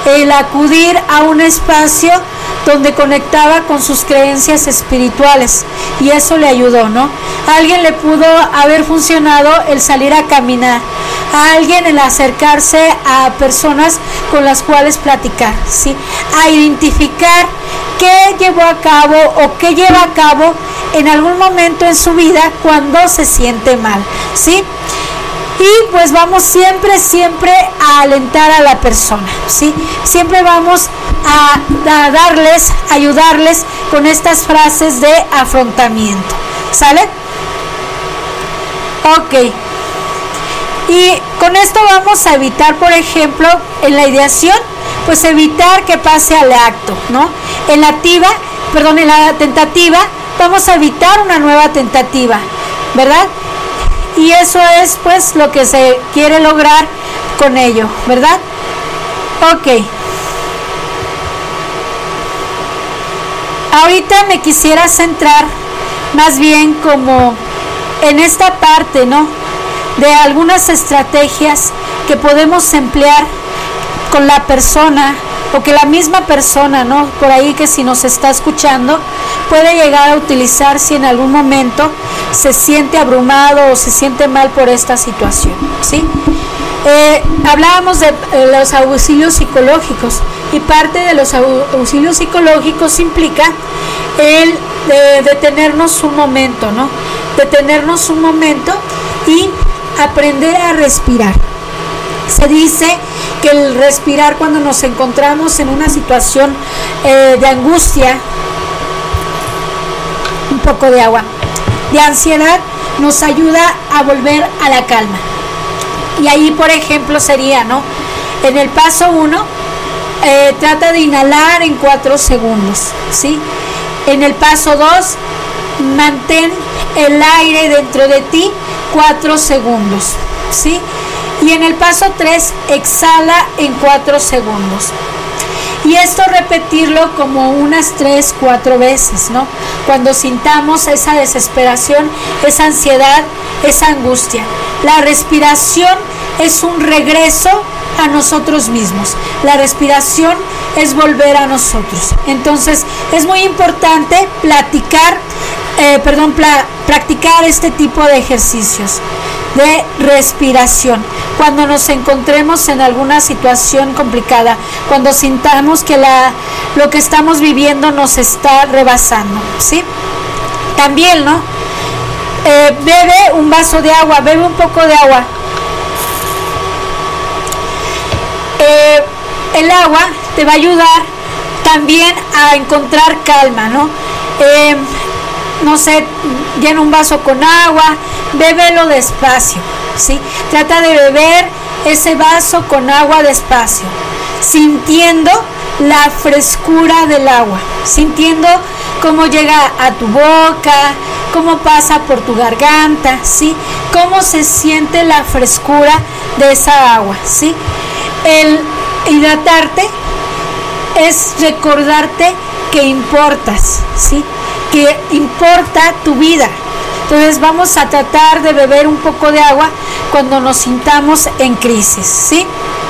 el acudir a un espacio donde conectaba con sus creencias espirituales, y eso le ayudó, ¿no? A alguien le pudo haber funcionado el salir a caminar, a alguien el acercarse a personas con las cuales platicar, ¿sí? A identificar qué llevó a cabo o qué lleva a cabo en algún momento en su vida cuando se siente mal, ¿sí? Y pues vamos siempre a alentar a la persona, ¿sí? Siempre vamos a darles, ayudarles con estas frases de afrontamiento, ¿sale? Ok. Y con esto vamos a evitar, por ejemplo, en la ideación, pues evitar que pase al acto, ¿no? En la tentativa, vamos a evitar una nueva tentativa, ¿verdad? Y eso es pues lo que se quiere lograr con ello, ¿verdad? Ok. Ahorita me quisiera centrar más bien como en esta parte, ¿no? De algunas estrategias que podemos emplear con la persona, o que la misma persona, ¿no? Por ahí, que si nos está escuchando, puede llegar a utilizar si en algún momento se siente abrumado o se siente mal por esta situación, ¿sí? Hablábamos de los auxilios psicológicos, y parte de los auxilios psicológicos implica el detenernos un momento, ¿no? Detenernos un momento y aprender a respirar. Se dice que el respirar, cuando nos encontramos en una situación de angustia, un poco de agua, de ansiedad, nos ayuda a volver a la calma. Y ahí, por ejemplo, sería, ¿no? En el paso 1, trata de inhalar en 4 segundos, ¿sí? En el paso 2, mantén el aire dentro de ti 4 segundos, ¿sí? Y en el paso 3, exhala en 4 segundos. Y esto repetirlo como unas 3, 4 veces, ¿no? Cuando sintamos esa desesperación, esa ansiedad, esa angustia. La respiración es un regreso a nosotros mismos. La respiración es volver a nosotros. Entonces, es muy importante practicar este tipo de ejercicios de respiración cuando nos encontremos en alguna situación complicada, cuando sintamos que lo que estamos viviendo nos está rebasando, ¿sí? También, ¿no? Bebe un vaso de agua, bebe un poco de agua. El agua te va a ayudar también a encontrar calma, ¿no? No sé, llena un vaso con agua, bébelo despacio, ¿sí? Trata de beber ese vaso con agua despacio, sintiendo la frescura del agua, sintiendo cómo llega a tu boca, cómo pasa por tu garganta, ¿sí? Cómo se siente la frescura de esa agua, ¿sí? El hidratarte es recordarte que importas, ¿sí? Que importa tu vida. Entonces vamos a tratar de beber un poco de agua cuando nos sintamos en crisis, ¿sí?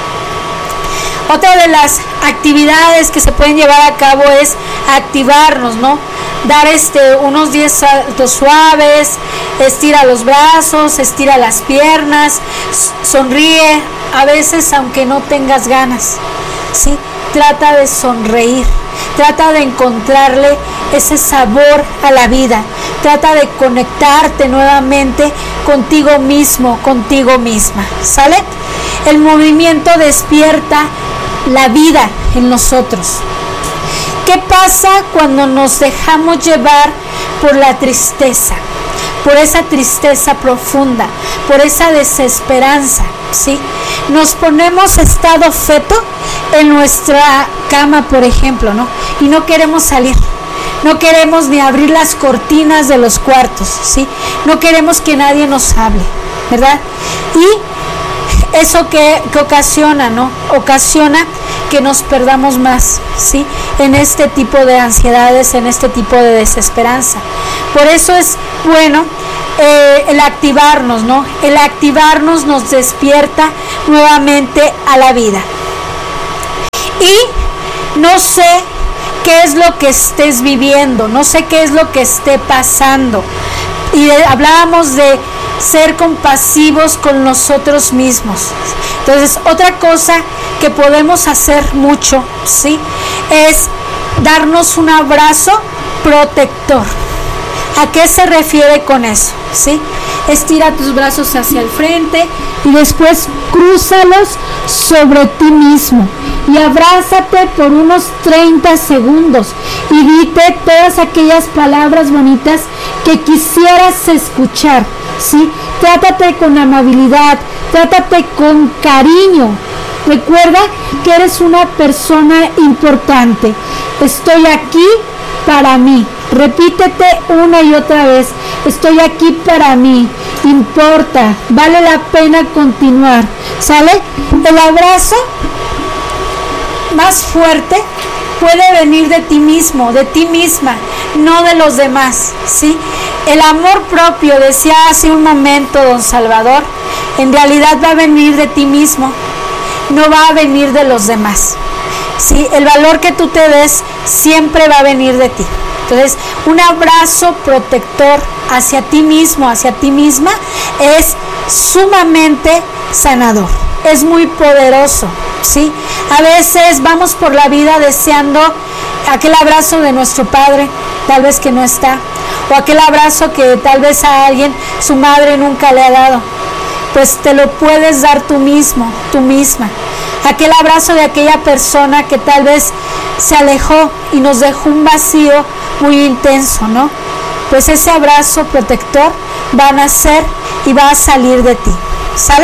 Otra de las actividades que se pueden llevar a cabo es activarnos, ¿no? Dar unos 10 saltos suaves, estira los brazos, estira las piernas, sonríe, a veces aunque no tengas ganas, ¿sí? Trata de sonreír, trata de encontrarle ese sabor a la vida, trata de conectarte nuevamente contigo mismo, contigo misma, ¿sale? El movimiento despierta la vida en nosotros. ¿Qué pasa cuando nos dejamos llevar por la tristeza? Por esa tristeza profunda, por esa desesperanza, ¿sí? Nos ponemos estado feto en nuestra cama, por ejemplo, ¿no? Y no queremos salir, no queremos ni abrir las cortinas de los cuartos, ¿sí? No queremos que nadie nos hable, ¿verdad? Y eso que ocasiona, ¿no? Ocasiona que nos perdamos más, ¿sí? En este tipo de ansiedades, en este tipo de desesperanza. Por eso es bueno el activarnos, ¿no? El activarnos nos despierta nuevamente a la vida. Y no sé qué es lo que estés viviendo, no sé qué es lo que esté pasando. Y hablábamos de ser compasivos con nosotros mismos. Entonces, otra cosa que podemos hacer mucho, ¿sí?, es darnos un abrazo protector. ¿A qué se refiere con eso? ¿Sí? Estira tus brazos hacia el frente y después crúzalos sobre ti mismo y abrázate por unos 30 segundos y dite todas aquellas palabras bonitas que quisieras escuchar, ¿sí? Trátate con amabilidad, trátate con cariño. Recuerda que eres una persona importante. Estoy aquí para mí. Repítete una y otra vez. Estoy aquí para mí. Importa. Vale la pena continuar. ¿Sale? El abrazo más fuerte puede venir de ti mismo, de ti misma, no de los demás, ¿sí? El amor propio, decía hace un momento don Salvador, en realidad va a venir de ti mismo, no va a venir de los demás, ¿sí? El valor que tú te des siempre va a venir de ti. Entonces, un abrazo protector hacia ti mismo, hacia ti misma, es sumamente sanador, es muy poderoso, ¿sí? A veces vamos por la vida deseando aquel abrazo de nuestro padre, tal vez que no está, o aquel abrazo que tal vez a alguien su madre nunca le ha dado. Pues te lo puedes dar tú mismo, tú misma. Aquel abrazo de aquella persona que tal vez se alejó y nos dejó un vacío muy intenso, ¿no? Pues ese abrazo protector va a nacer y va a salir de ti, ¿sale?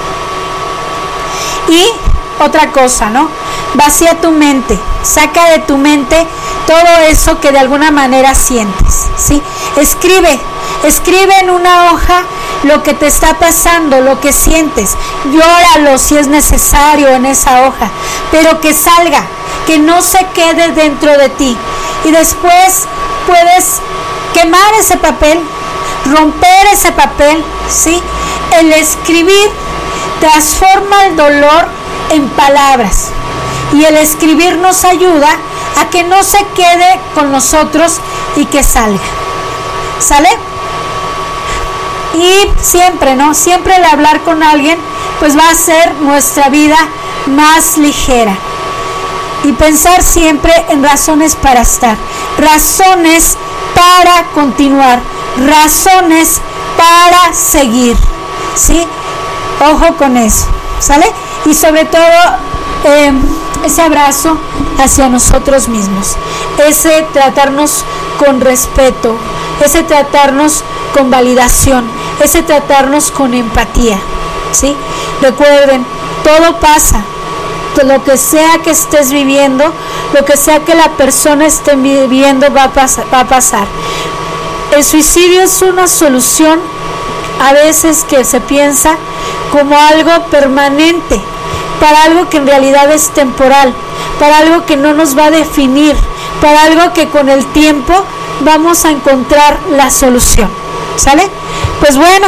Y otra cosa, ¿no? Vacía tu mente, saca de tu mente todo eso que de alguna manera sientes, ¿sí? Escribe en una hoja lo que te está pasando, lo que sientes. Llóralo si es necesario en esa hoja, pero que salga, que no se quede dentro de ti. Y después puedes quemar ese papel, romper ese papel, ¿sí? El escribir transforma el dolor en palabras. Y el escribir nos ayuda a que no se quede con nosotros y que salga. ¿Sale? Y siempre, ¿no? Siempre el hablar con alguien, pues va a hacer nuestra vida más ligera. Y pensar siempre en razones para estar, razones para continuar, razones para seguir, ¿sí? Ojo con eso, ¿sale? Y sobre todo, ese abrazo hacia nosotros mismos, ese tratarnos con respeto, ese tratarnos con validación, ese tratarnos con empatía, ¿sí? Recuerden, todo pasa, lo que sea que estés viviendo, lo que sea que la persona esté viviendo va a pasar. El suicidio es una solución a veces que se piensa como algo permanente, para algo que en realidad es temporal, para algo que no nos va a definir, para algo que con el tiempo vamos a encontrar la solución, ¿sale? Pues bueno,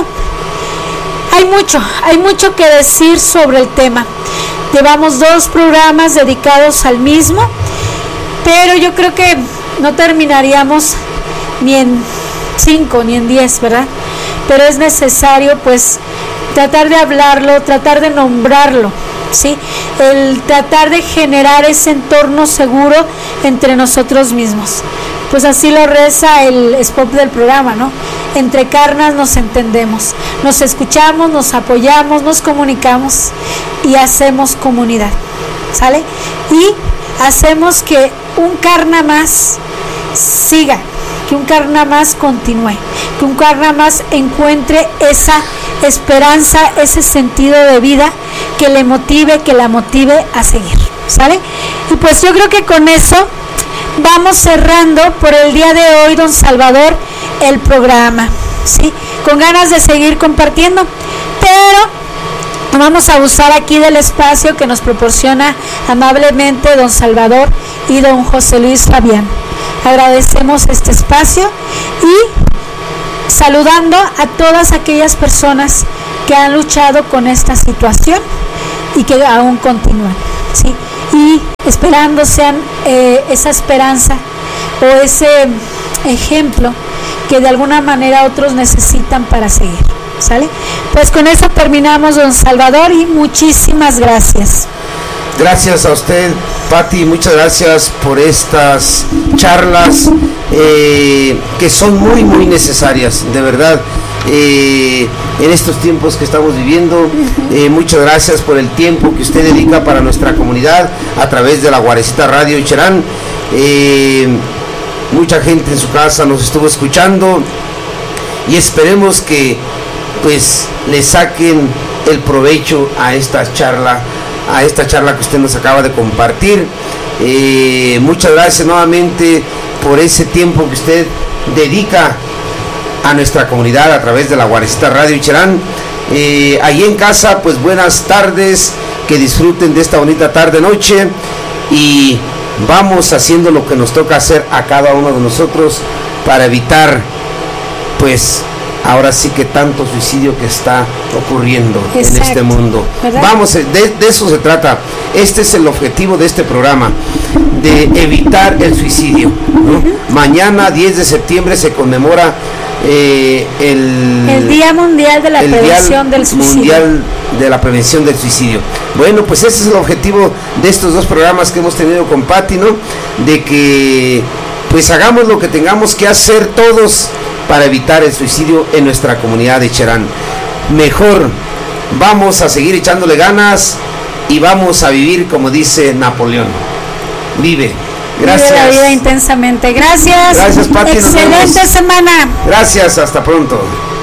hay mucho que decir sobre el tema. Llevamos 2 programas dedicados al mismo, pero yo creo que no terminaríamos ni en 5 ni en 10, ¿verdad? Pero es necesario pues tratar de hablarlo, tratar de nombrarlo, ¿sí? El tratar de generar ese entorno seguro entre nosotros mismos. Pues así lo reza el spot del programa, ¿no? Entre carnas nos entendemos, nos escuchamos, nos apoyamos, nos comunicamos y hacemos comunidad, ¿sale? Y hacemos que un Karna más siga, que un Karna más continúe, que un Karna más encuentre esa esperanza, ese sentido de vida que le motive, que la motive a seguir, ¿sale? Y pues yo creo que con eso vamos cerrando por el día de hoy, don Salvador, el programa, ¿sí? Con ganas de seguir compartiendo, pero vamos a abusar aquí del espacio que nos proporciona amablemente don Salvador y don José Luis Fabián. Agradecemos este espacio y saludando a todas aquellas personas que han luchado con esta situación y que aún continúan, ¿sí? Y esperando sean esa esperanza o ese ejemplo que de alguna manera otros necesitan para seguir. ¿Sale? Pues con eso terminamos, don Salvador, y muchísimas gracias. Gracias a usted, Pati, muchas gracias por estas charlas que son muy, muy necesarias, de verdad, en estos tiempos que estamos viviendo. Muchas gracias por el tiempo que usted dedica para nuestra comunidad a través de la Guarecita Radio Cherán. Mucha gente en su casa nos estuvo escuchando y esperemos que pues le saquen el provecho a esta charla que usted nos acaba de compartir. Muchas gracias nuevamente por ese tiempo que usted dedica a nuestra comunidad a través de la Guarecita Radio Cherán. Allí en casa, pues buenas tardes, que disfruten de esta bonita tarde-noche y vamos haciendo lo que nos toca hacer a cada uno de nosotros para evitar, pues, ahora sí que tanto suicidio que está ocurriendo. Exacto, en este mundo, ¿verdad? Vamos, de eso se trata. Este es el objetivo de este programa, de evitar el suicidio, ¿no? Mañana 10 de septiembre se conmemora el Día Mundial de la Prevención del Suicidio. Mundial de la Prevención del Suicidio. Bueno, pues ese es el objetivo de estos dos programas que hemos tenido con Pati, ¿no? De que pues hagamos lo que tengamos que hacer todos para evitar el suicidio en nuestra comunidad de Cherán. Mejor vamos a seguir echándole ganas y vamos a vivir como dice Napoleón. Vive. Gracias. Vive la vida intensamente. Gracias. Gracias, Pati. Excelente semana. Gracias, hasta pronto.